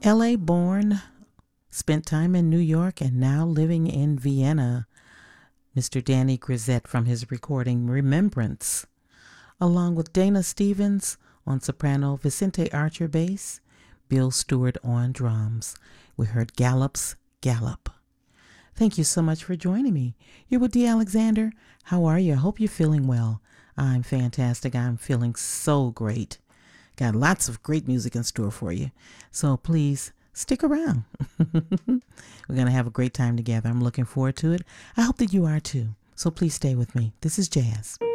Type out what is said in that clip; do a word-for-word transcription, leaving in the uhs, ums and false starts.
L A born, spent time in New York, and now living in Vienna. Mister Danny Grisette from his recording Remembrance, along with Dana Stevens on soprano, Vicente Archer bass, Bill Stewart on drums. We heard Gallup's Gallup. Thank you so much for joining me. You're with Dee Alexander. How are you? I hope you're feeling well. I'm fantastic. I'm feeling so great. Got lots of great music in store for you. So please stick around. We're going to have a great time together. I'm looking forward to it. I hope that you are too. So please stay with me. This is Jazz.